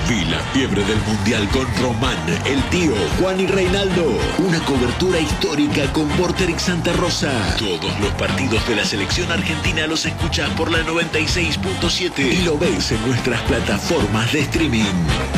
Viví la fiebre del Mundial con Román, el tío, Juan y Reinaldo. Una cobertura histórica con Vorterix Santa Rosa. Todos los partidos de la selección argentina los escuchás por la 96.7 y lo ves en nuestras plataformas de streaming.